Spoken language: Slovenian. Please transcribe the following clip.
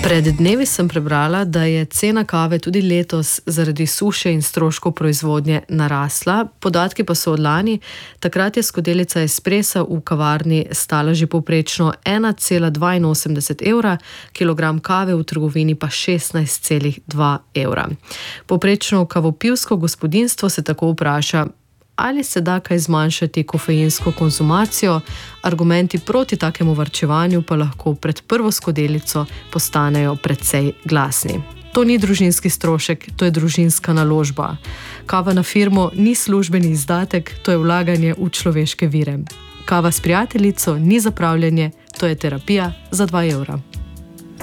Pred dnevi sem prebrala, da je cena kave tudi letos zaradi suše in stroškov proizvodnje narasla. Podatki pa so od lani. Takrat je skodelica espressa v kavarni stala že povprečno 1,82 evra, kilogram kave v trgovini pa 16,2 evra. Povprečno kavopivsko gospodinjstvo se tako vpraša, ali se da kaj zmanjšati kofeinsko konzumacijo, argumenti proti takemu varčevanju pa lahko pred prvo skodelico postanejo precej glasni. To ni družinski strošek, to je družinska naložba. Kava na firmo ni službeni izdatek, to je vlaganje v človeške vire. Kava s prijateljico ni zapravljanje, to je terapija za 2 evra.